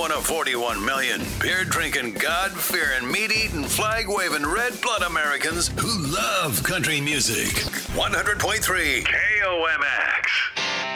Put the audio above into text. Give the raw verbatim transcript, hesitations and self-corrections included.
one of forty-one million beer-drinking, God-fearing, meat-eating, flag-waving, red-blood Americans who love country music. one hundred point three K O M X.